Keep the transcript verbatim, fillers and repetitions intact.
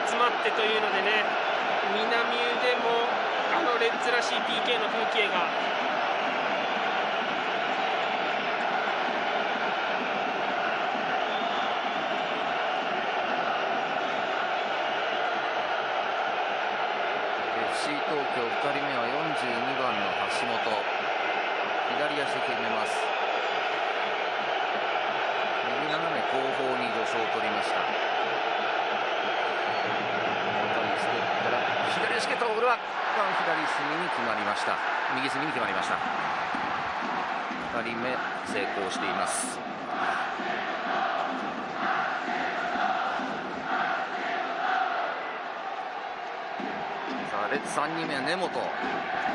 集まってというのでね、南腕もあのレッズらしい ピーケー の風景が東京ふたりめはよんじゅうにばんの橋本、左足で決めます。右斜め後方に助走を取りました。ステップから左足蹴ったボールは左隅に決まりました。右隅に決まりました。ふたりめ成功しています。さあレッズさんにんめは根本。